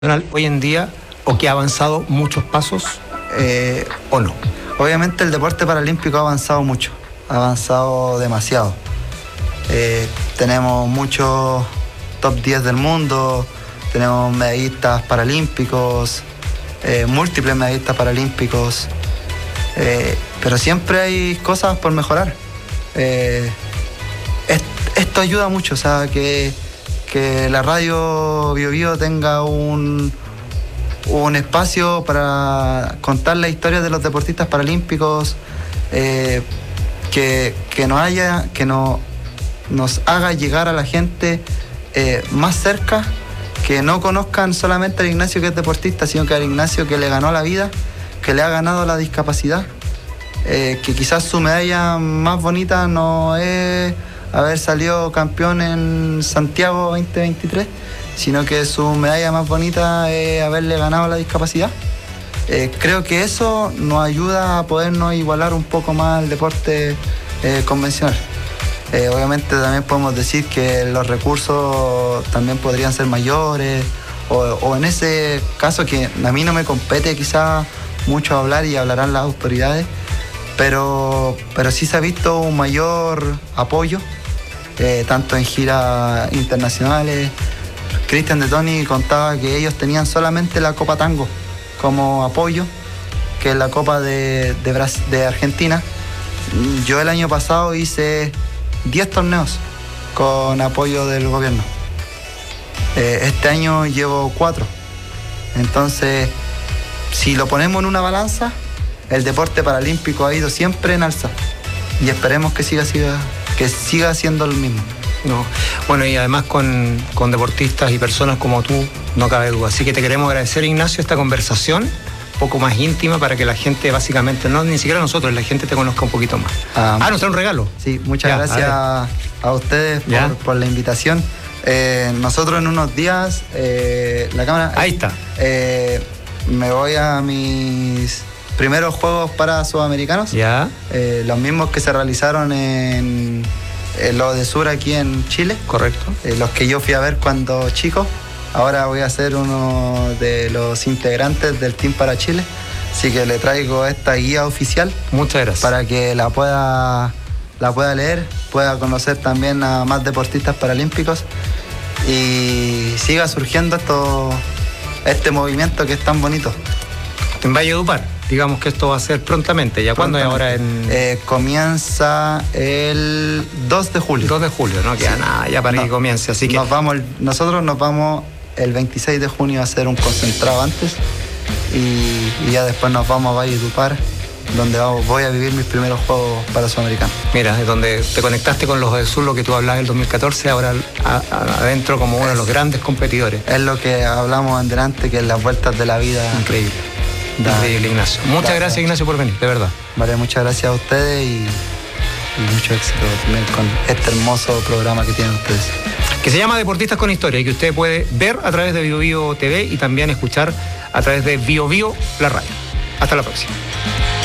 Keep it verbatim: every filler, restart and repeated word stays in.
hoy en día o que ha avanzado muchos pasos eh, o no? Obviamente el deporte paralímpico ha avanzado mucho, ha avanzado demasiado. Eh, tenemos muchos top diez del mundo, tenemos medallistas paralímpicos, eh, múltiples medallistas paralímpicos, eh, pero siempre hay cosas por mejorar. Eh, est- esto ayuda mucho, o sea, que, que la radio Bio Bio tenga un, un espacio para contar la historia de los deportistas paralímpicos, eh, que, que nos haya, que no, nos haga llegar a la gente eh, más cerca, que no conozcan solamente al Ignacio que es deportista, sino que al Ignacio que le ganó la vida, que le ha ganado la discapacidad, eh, que quizás su medalla más bonita no es haber salido campeón en Santiago veinte veintitrés, sino que su medalla más bonita es haberle ganado la discapacidad. Eh, creo que eso nos ayuda a podernos igualar un poco más al deporte eh, convencional. Eh, obviamente también podemos decir que los recursos también podrían ser mayores, o, o en ese caso que a mí no me compete quizás mucho hablar y hablarán las autoridades, pero, pero sí se ha visto un mayor apoyo, eh, tanto en giras internacionales. Cristian de Toni contaba que ellos tenían solamente la Copa Tango como apoyo, que es la Copa de, de, Brasil, de Argentina. Yo el año pasado hice diez torneos con apoyo del gobierno. Eh, este año llevo cuatro. Entonces, si lo ponemos en una balanza, el deporte paralímpico ha ido siempre en alza. Y esperemos que siga, siga, que siga siendo el mismo. No. Bueno, y además con, con deportistas y personas como tú, no cabe duda. Así que te queremos agradecer, Ignacio, esta conversación un poco más íntima para que la gente básicamente, no ni siquiera nosotros, la gente te conozca un poquito más. Ah, ah nos trae un regalo. Sí, muchas ya, gracias a, a ustedes por, por la invitación. Eh, nosotros en unos días, eh, la cámara... Ahí está. Eh, me voy a mis primeros Juegos para Sudamericanos. Ya. Eh, los mismos que se realizaron en... Eh, los de Sur aquí en Chile. Correcto. Eh, los que yo fui a ver cuando chico. Ahora voy a ser uno de los integrantes del Team para Chile. Así que le traigo esta guía oficial. Muchas gracias. Para que la pueda, la pueda leer, pueda conocer también a más deportistas paralímpicos y siga surgiendo esto, este movimiento que es tan bonito. En Valledupar, digamos que esto va a ser prontamente. ¿Ya cuándo es ahora? En... Eh, comienza el dos de julio. dos de julio, no queda sí. nada ya para no, que comience. Así que nos vamos, nosotros nos vamos el veintiséis de junio a hacer un concentrado antes y, y ya después nos vamos a Valledupar, donde voy a vivir mis primeros Juegos para Sudamericanos. Mira, es donde te conectaste con los del Sur, lo que tú hablabas en el dos mil catorce, ahora a, a, adentro como uno es, de los grandes competidores. Es lo que hablamos en delante, que es las vueltas de la vida. Increíble. Da, Increíble, Ignacio. Muchas gracias, gracias, Ignacio, por venir, de verdad. Vale, muchas gracias a ustedes y, y mucho éxito también con este hermoso programa que tienen ustedes. Que se llama Deportistas con Historia y que usted puede ver a través de Bio Bio T V y también escuchar a través de Bio Bio, la radio. Hasta la próxima.